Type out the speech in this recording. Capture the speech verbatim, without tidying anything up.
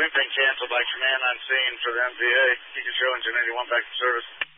been canceled by command on scene for the M P A. You can show engine eighty-one back to service.